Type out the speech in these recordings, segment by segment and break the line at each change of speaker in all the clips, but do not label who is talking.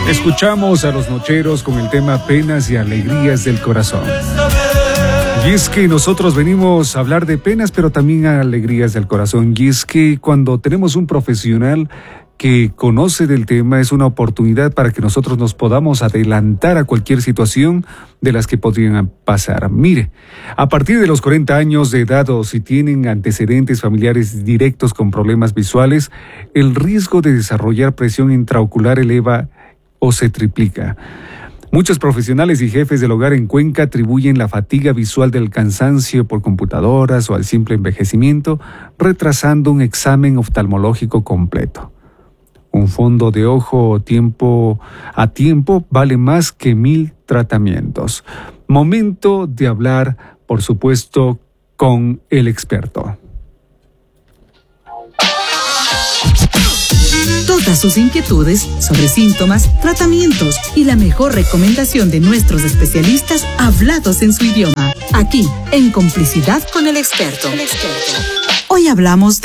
Escuchamos a Los Nocheros con el tema Penas y Alegrías del Corazón. Y es que nosotros venimos a hablar de penas, pero también a alegrías del corazón. Y es que cuando tenemos un profesional que conoce del tema, es una oportunidad para que nosotros nos podamos adelantar a cualquier situación de las que podrían pasar. Mire, a partir de los 40 años de edad o si tienen antecedentes familiares directos con problemas visuales, el riesgo de desarrollar presión intraocular eleva o se triplica. Muchos profesionales y jefes del hogar en Cuenca atribuyen la fatiga visual del cansancio por computadoras o al simple envejecimiento, retrasando un examen oftalmológico completo. Un fondo de ojo tiempo a tiempo vale más que 1000 tratamientos. Momento de hablar, por supuesto, con el experto.
Todas sus inquietudes sobre síntomas, tratamientos y la mejor recomendación de nuestros especialistas hablados en su idioma. Aquí, en Complicidad con el Experto. Hoy hablamos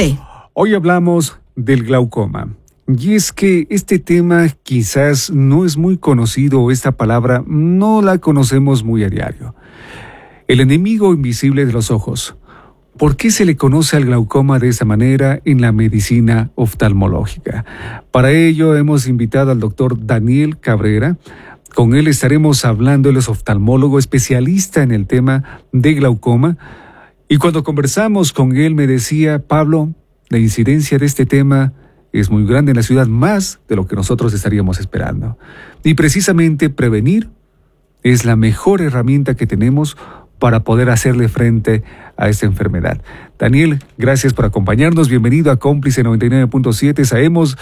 del glaucoma. Y es que este tema quizás no es muy conocido, esta palabra no la conocemos muy a diario. El enemigo invisible de los ojos. ¿Por qué se le conoce al glaucoma de esa manera en la medicina oftalmológica? Para ello hemos invitado al doctor Daniel Cabrera. Con él estaremos hablando, él es oftalmólogo especialista en el tema de glaucoma. Y cuando conversamos con él me decía, Pablo, la incidencia de este tema es muy grande en la ciudad, más de lo que nosotros estaríamos esperando. Y precisamente prevenir es la mejor herramienta que tenemos para poder hacerle frente a esta enfermedad. Daniel, gracias por acompañarnos. Bienvenido a Cómplice 99.7. Sabemos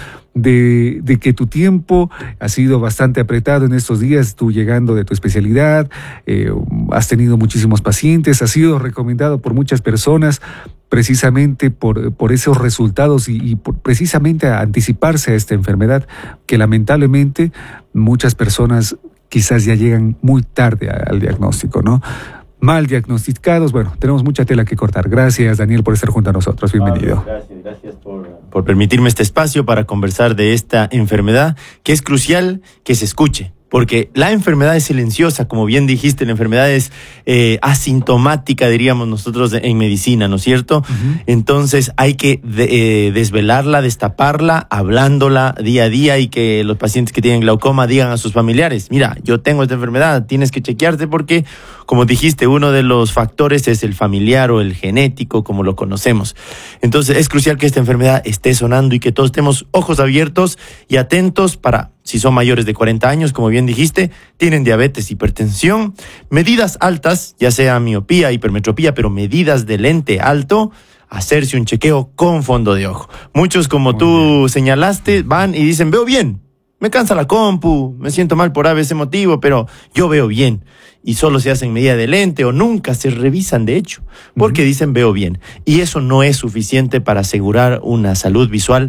de que tu tiempo ha sido bastante apretado en estos días, tú llegando de tu especialidad, has tenido muchísimos pacientes, has sido recomendado por muchas personas precisamente por esos resultados y por precisamente a anticiparse a esta enfermedad que lamentablemente muchas personas quizás ya llegan muy tarde al diagnóstico, ¿no? Mal diagnosticados, bueno, tenemos mucha tela que cortar. Gracias, Daniel, por estar junto a nosotros. Bienvenido.
Gracias por permitirme este espacio para conversar de esta enfermedad, que es crucial que se escuche. Porque la enfermedad es silenciosa, como bien dijiste, la enfermedad es asintomática, diríamos nosotros en medicina, ¿no es cierto? Uh-huh. Entonces hay que desvelarla, destaparla, hablándola día a día y que los pacientes que tienen glaucoma digan a sus familiares, mira, yo tengo esta enfermedad, tienes que chequearte porque, como dijiste, uno de los factores es el familiar o el genético, como lo conocemos. Entonces es crucial que esta enfermedad esté sonando y que todos estemos ojos abiertos y atentos para, si son mayores de 40 años, como bien dijiste, tienen diabetes, hipertensión, medidas altas, ya sea miopía, hipermetropía, pero medidas de lente alto, hacerse un chequeo con fondo de ojo. Muchos, como tú señalaste, van y dicen, veo bien, me cansa la compu, me siento mal por ese motivo, pero yo veo bien. Y solo se hacen medida de lente o nunca se revisan, de hecho, porque dicen veo bien. Y eso no es suficiente para asegurar una salud visual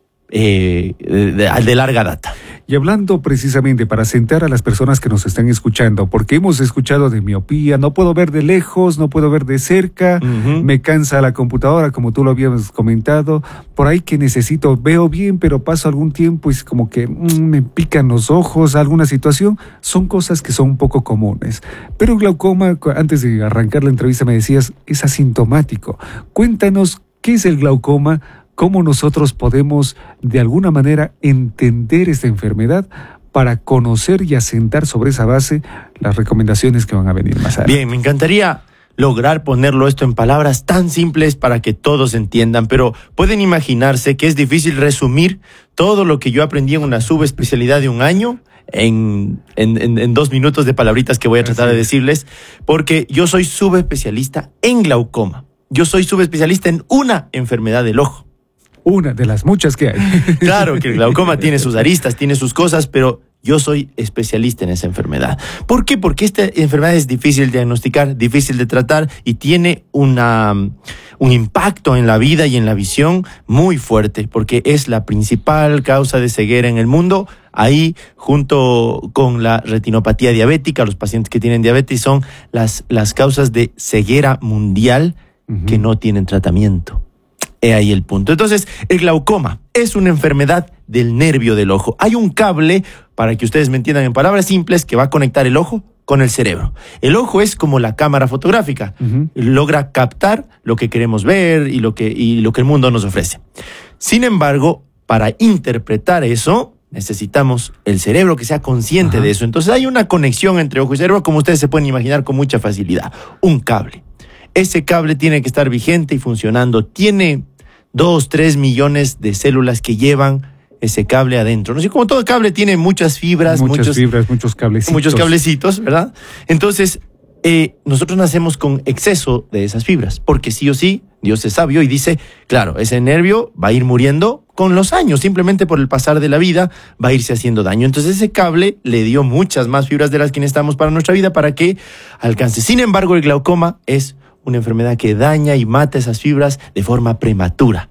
de larga data.
Y hablando precisamente para sentar a las personas que nos están escuchando, porque hemos escuchado de miopía, no puedo ver de lejos, no puedo ver de cerca, me cansa la computadora, como tú lo habías comentado, por ahí que necesito, veo bien, pero paso algún tiempo y es como que me pican los ojos, alguna situación, son cosas que son un poco comunes. Pero el glaucoma, antes de arrancar la entrevista me decías, es asintomático. Cuéntanos, ¿qué es el glaucoma? ¿Cómo nosotros podemos de alguna manera entender esta enfermedad para conocer y asentar sobre esa base las recomendaciones que van a venir más adelante?
Bien, me encantaría lograr ponerlo esto en palabras tan simples para que todos entiendan, pero pueden imaginarse que es difícil resumir todo lo que yo aprendí en una subespecialidad de un año en 2 minutos de palabritas que voy a tratar de decirles, porque yo soy subespecialista en glaucoma. Yo soy subespecialista en una enfermedad del ojo.
Una de las muchas que hay.
Claro que el glaucoma tiene sus aristas, tiene sus cosas, pero yo soy especialista en esa enfermedad. ¿Por qué? Porque esta enfermedad es difícil de diagnosticar, difícil de tratar y tiene un impacto en la vida y en la visión muy fuerte, porque es la principal causa de ceguera en el mundo. Ahí, junto con la retinopatía diabética, los pacientes que tienen diabetes son las causas de ceguera mundial que no tienen tratamiento. He ahí el punto. Entonces, el glaucoma es una enfermedad del nervio del ojo. Hay un cable, para que ustedes me entiendan en palabras simples, que va a conectar el ojo con el cerebro. El ojo es como la cámara fotográfica. Logra captar lo que queremos ver y lo que el mundo nos ofrece. Sin embargo, para interpretar eso, necesitamos el cerebro que sea consciente de eso. Entonces hay una conexión entre ojo y cerebro, como ustedes se pueden imaginar, con mucha facilidad. Un cable. Ese cable tiene que estar vigente y funcionando. Tiene 2, 3 millones de células que llevan ese cable adentro. No sé, como todo cable tiene muchos cablecitos. Muchos cablecitos, ¿verdad? Entonces, nosotros nacemos con exceso de esas fibras, porque sí o sí, Dios es sabio y dice, claro, ese nervio va a ir muriendo con los años, simplemente por el pasar de la vida va a irse haciendo daño. Entonces ese cable le dio muchas más fibras de las que necesitamos para nuestra vida para que alcance. Sin embargo, el glaucoma es una enfermedad que daña y mata esas fibras de forma prematura.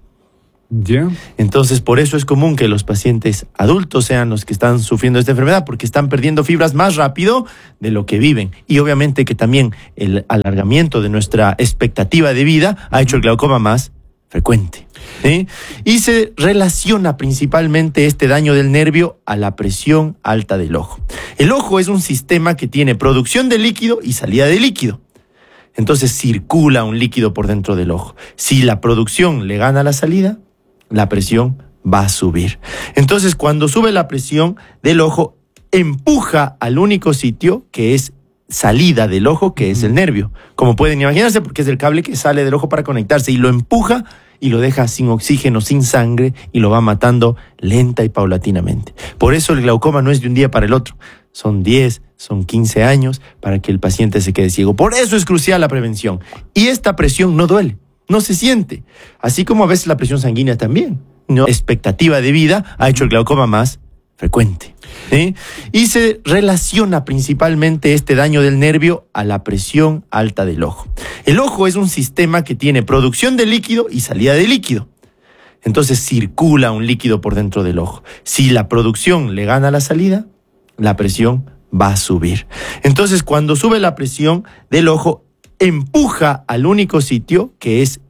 Entonces, por eso es común que los pacientes adultos sean los que están sufriendo esta enfermedad, porque están perdiendo fibras más rápido de lo que viven. Y obviamente que también el alargamiento de nuestra expectativa de vida ha hecho el glaucoma más frecuente, ¿sí? Y se relaciona principalmente este daño del nervio a la presión alta del ojo. El ojo es un sistema que tiene producción de líquido y salida de líquido. Entonces circula un líquido por dentro del ojo. Si la producción le gana la salida, la presión va a subir. Entonces, cuando sube la presión del ojo, empuja al único sitio que es salida del ojo, que es el nervio. Como pueden imaginarse, porque es el cable que sale del ojo para conectarse, y lo empuja y lo deja sin oxígeno, sin sangre, y lo va matando lenta y paulatinamente. Por eso el glaucoma no es de un día para el otro. Son 10, son 15 años para que el paciente se quede ciego. Por eso es crucial la prevención. Y esta presión no duele. No se siente, así como a veces la presión sanguínea también, ¿no? Expectativa de vida ha hecho el glaucoma más frecuente, ¿sí? Y se relaciona principalmente este daño del nervio a la presión alta del ojo. El ojo es un sistema que tiene producción de líquido y salida de líquido. Entonces circula un líquido por dentro del ojo. Si la producción le gana la salida, la presión va a subir. Entonces, cuando sube la presión del ojo, empuja al único sitio que es